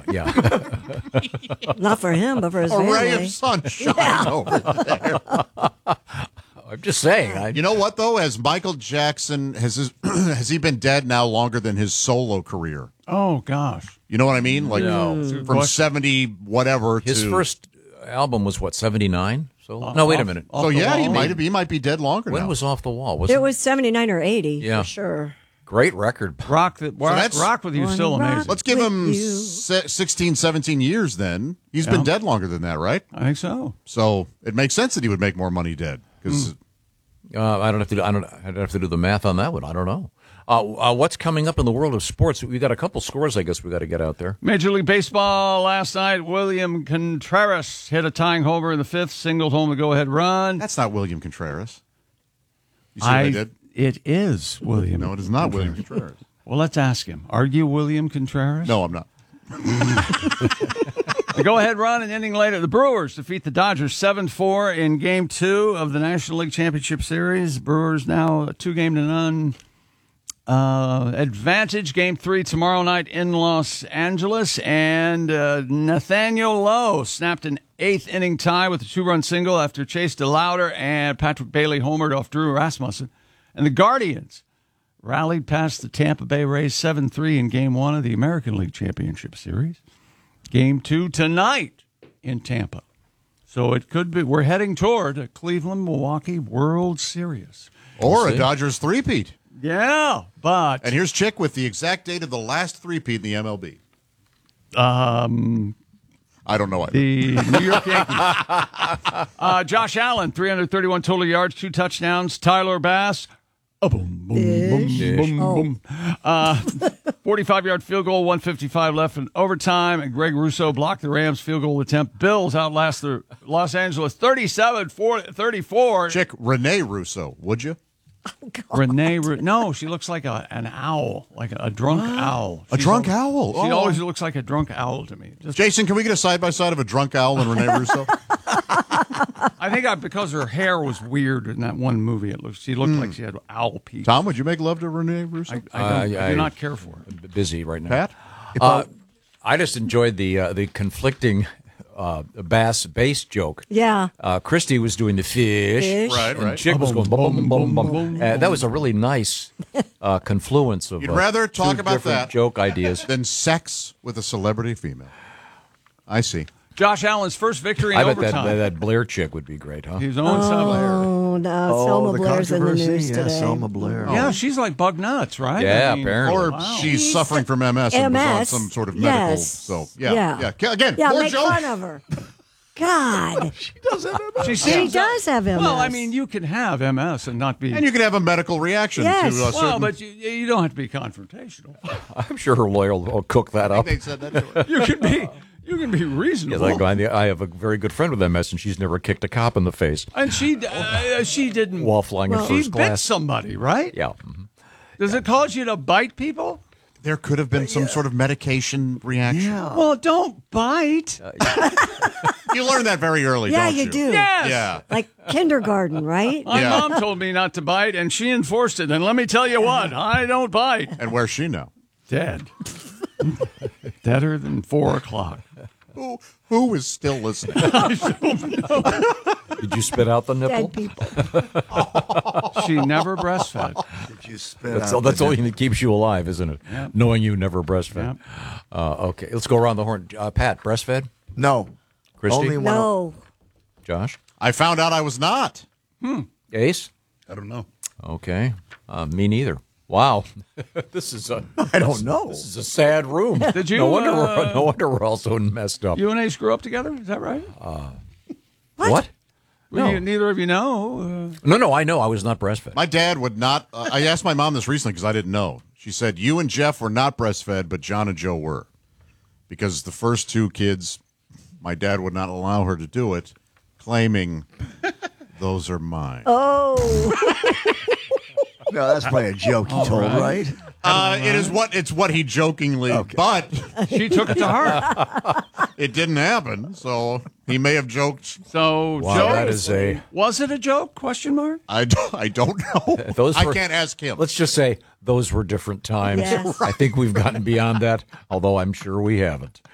Yeah. Not for him, but for his A family. ray of sunshine over there. I'm just saying. You know what, though? Has Michael Jackson, has he been dead now longer than his solo career? Oh, gosh. You know what I mean? Like No. from 70 whatever His to... first album was, what, 79? So no, wait a minute. So, yeah, he might be dead longer When now. was Off the Wall? It was 79 or 80, Yeah. for sure. Great record. Rock with you is still Wanna rock amazing. Let's give him with you. 16, 17 years then. He's been dead longer than that, right? I think so. So it makes sense that he would make more money dead. Because I'd have to do the math on that one. I don't know. What's coming up in the world of sports? We got a couple scores, I guess we got to get out there. Major League Baseball last night, William Contreras hit a tying homer in the fifth, singled home the go-ahead run. that's not William Contreras. You see what I did? It is William. No, it is not William Contreras. Well, let's ask him. Are you William Contreras? No, I'm not. The go-ahead run and inning later, the Brewers defeat the Dodgers 7-4 in Game 2 of the National League Championship Series. Brewers now a 2-0 advantage. Game 3 tomorrow night in Los Angeles. And Nathaniel Lowe snapped an eighth-inning tie with a 2-run single after Chase DeLauder and Patrick Bailey homered off Drew Rasmussen. And the Guardians rallied past the Tampa Bay Rays 7-3 in Game 1 of the American League Championship Series. Game 2 tonight in Tampa. So it could be, we're heading toward a Cleveland-Milwaukee World Series. Or a Dodgers three-peat. Yeah, but... And here's Chick with the exact date of the last three-peat in the MLB. I don't know. The New York Yankees. Josh Allen, 331 total yards, 2 touchdowns. Tyler Bass, boom, boom, boom, boom. 45-yard field goal, 155 left in overtime, and Greg Russo blocked the Rams' field goal attempt. Bills outlast the Los Angeles 37-34. Chick, Renee Russo, would you? No, she looks like an owl, like a drunk owl. A drunk owl? She always looks like a drunk owl to me. Jason, can we get a side-by-side of a drunk owl and Renee Russo? I think because her hair was weird in that one movie, she looked like she had owl peak. Tom, would you make love to Renee Russo? I do not care for her. Busy right now. Pat? I just enjoyed the conflicting bass joke. Yeah. Christy was doing the fish. Right. And Chick was going bum, bum, bum, bum. That was a really nice confluence of You'd rather talk two about different that joke ideas. than sex with a celebrity female. I see. Josh Allen's first victory in I bet overtime. that Blair chick would be great, huh? He's on Blair. Oh, no, Selma Blair's in the news today. Selma Blair. Yeah, she's like bug nuts, right? Yeah, apparently. Or she's suffering from MS and was on some sort of medical. Yes. So, yeah. Again, Yeah, more make jokes. fun of her. God. She does have MS. She does have MS. Well, I mean, you can have MS and not be. And you can have a medical reaction Yes. to a certain... well, but you don't have to be confrontational. I'm sure her lawyer will cook that up. They said that to her. You can be reasonable. Yeah, like I have a very good friend with MS, and she's never kicked a cop in the face And she didn't. while flying in She first bit class. somebody, right? Yeah. Does it cause you to bite people? There could have been some sort of medication reaction. Yeah. Well, don't bite. You learn that very early, Yeah, don't you? you do. Yes. Yeah. Like kindergarten, right? My Yeah. mom told me not to bite, and she enforced it. And let me tell you what, I don't bite. And where's she now? Dead. Deader than 4 o'clock. Who is still listening? Did you spit out the nipple? Dead people. She never breastfed. Did you spit That's out all. That's the all that keeps you alive, isn't it? Yep. Knowing you never breastfed. Okay, let's go around the horn. Pat, breastfed? No. Christy? Only when No. Josh? I found out I was not. Ace? I don't know. Okay. Me neither. Wow. This is a. I don't know. This is a sad room. Did you, No wonder we're all so messed up. You and Ace grew up together? Is that right? What? Well, No. neither of you know. No, I know. I was not breastfed. My dad would not. I asked my mom this recently because I didn't know. She said, you and Jeff were not breastfed, but John and Joe were. Because the first two kids, my dad would not allow her to do it, claiming those are mine. Oh. No, that's probably a joke you told, right? It's what he jokingly, but She took it to heart. it didn't happen. So he may have joked. So, Wow, Joe, that is a. was it a joke? Question mark. I don't know. Those I were- can't ask him. Let's just say those were different times. Yes. I think we've gotten beyond that, although I'm sure we haven't.